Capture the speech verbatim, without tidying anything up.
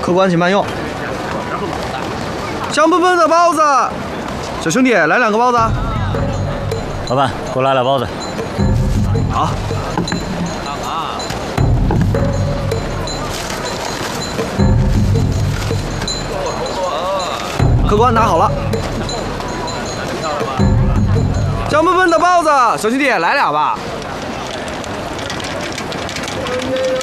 客官请慢用。香喷喷的包子，小兄弟来两个包子。 老板，给我来俩包子。 好。客官拿好了。香喷喷的包子，小兄弟来俩吧。